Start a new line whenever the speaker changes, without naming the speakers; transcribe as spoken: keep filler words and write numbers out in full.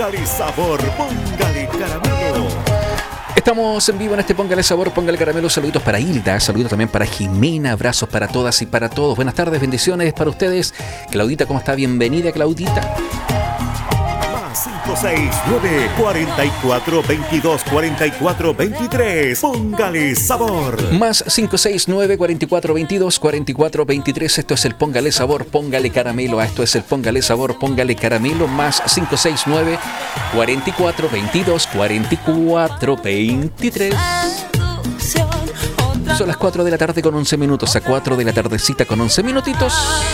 Póngale sabor, póngale caramelo.
Estamos en vivo en este Póngale Sabor, Póngale Caramelo. Saluditos para Hilda, saluditos también para Jimena, abrazos para todas y para todos. Buenas tardes, bendiciones para ustedes. Claudita, ¿cómo está? Bienvenida, Claudita.
cinco seis nueve, cuatro cuatro, veintidós, cuarenta y cuatro, veintitrés. Póngale sabor.
Más cinco seis nueve, cuatro cuatro, veintidós, cuarenta y cuatro, veintitrés. Esto es el Póngale Sabor, Póngale Caramelo. Esto es el Póngale Sabor, Póngale Caramelo. Más cinco seis nueve, cuatro cuatro, veintidós, cuarenta y cuatro, veintitrés. Son las cuatro de la tarde con once minutos. A cuatro de la tardecita con once minutitos.